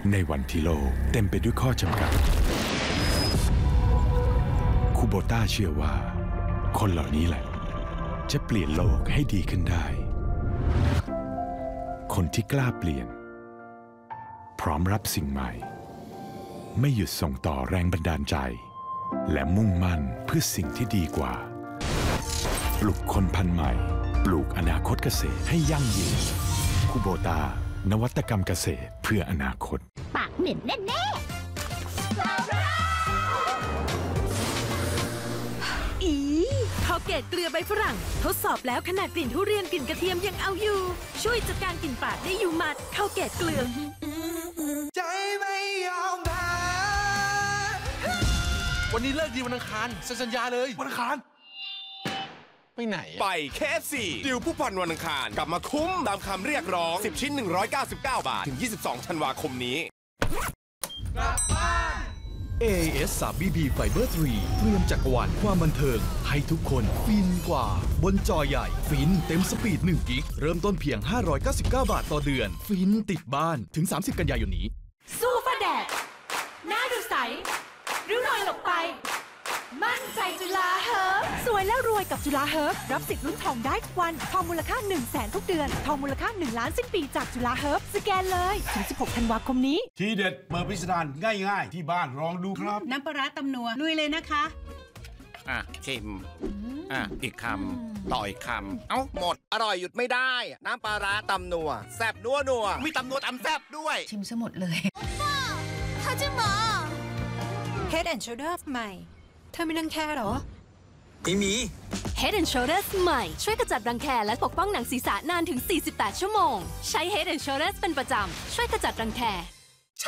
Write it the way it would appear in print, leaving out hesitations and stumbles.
ในวันที่โลกเต็มไปด้วยข้อจำกัดคูโบต้าเชื่อว่าคนเหล่านี้แหละจะเปลี่ยนโลกให้ดีขึ้นได้คนที่กล้าเปลี่ยนพร้อมรับสิ่งใหม่ไม่หยุดส่งต่อแรงบันดาลใจและมุ่งมั่นเพื่อสิ่งที่ดีกว่าปลุกคนพันธุ์ใหม่ปลูกอนาคตเกษตรให้ยั่งยืนคูโบต้านวัตกรรมเกษตรเพื่ออนาคตปากเหม็นแน่คอลเกตเกลือใบฝรั่งทดสอบแล้วขนาดกลิ่นทุเรียนกลิ่นกระเทียมยังเอาอยู่ช่วยจัดการกลิ่นปากได้อยู่หมัดคอลเกตเกลือใจไม่ยอมแพ้วันนี้เลิกดีวันอังคารสัญญาเลยวันอังคารไปไหนไป KFC ดิวผู้ผ่อนวันอังคารกลับมาคุ้มตามคำเรียกร้อง10ชิ้น199 บาทถึง22ธันวาคมนี้กลับบ้าน AIS 3BB Fiber 3เตรียมจักรวาลความบันเทิงให้ทุกคนฟินกว่าบนจอใหญ่ฟินเต็มสปีด1กิกเริ่มต้นเพียง599 บาทต่อเดือนฟินติดบ้านถึง30กันยายนนี้สู้ฟ้าแดดหน้าดูใสริ้วรอยหลบไปมั่นใจจุฬาเฮิร์บสวยแล้วรวยกับจุฬาเฮิร์บรับสิทธิ์ลุ้นทองได้ทุกวันทองมูลค่า 100,000 ทุกเดือนทองมูลค่า1 ล้านสิ้นปีจากจุฬาเฮิร์บสแกนเลยถึง16ธันวาคมนี้ทีเด็ดเปิดพิสดารง่ายๆที่บ้านลองดูครับน้ำปลาร้าตำนัวลุยเลยนะคะชิมอีกคำต่ออีกคำเอ้าหมดอร่อยหยุดไม่ได้น้ำปลาร้าตำนัวแซ่บนัวมีตำนัวตำแซ่บด้วยชิมซะหมดเลย他จะมา Head and Shoulders ใหม่เธอมีรังแคหรอไม่มี Head and Shoulders ใหม่ช่วยกระจัดรังแคและปกป้องหนังศีรษะนานถึง48 ชั่วโมงใช้ Head and Shoulders เป็นประจำช่วยกระจัดรังแค